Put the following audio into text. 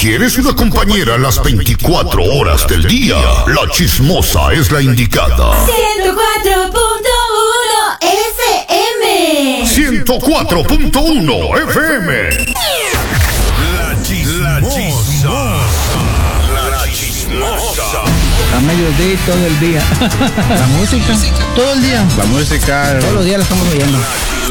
¿Quieres una compañera las 24 horas del día? La Chismosa es la indicada. 104.1 FM. 104.1 FM. La Chismosa. A mediodía todo el día. La música, todo el día. La música. Todos los días la estamos oyendo.